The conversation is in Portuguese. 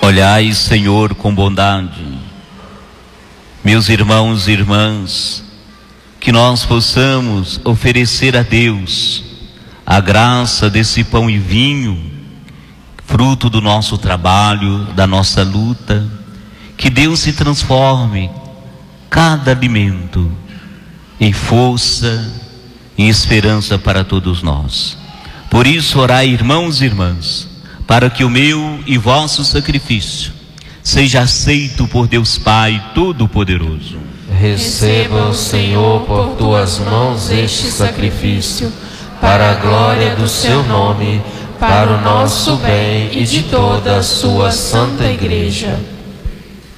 Olhai, Senhor, com bondade, meus irmãos e irmãs, que nós possamos oferecer a Deus a graça desse pão e vinho, fruto do nosso trabalho, da nossa luta, que Deus se transforme cada alimento em força e esperança para todos nós. Por isso, orai, irmãos e irmãs, para que o meu e vosso sacrifício seja aceito por Deus Pai Todo-Poderoso. Receba o Senhor por tuas mãos este sacrifício, para a glória do seu nome, para o nosso bem e de toda a sua santa Igreja.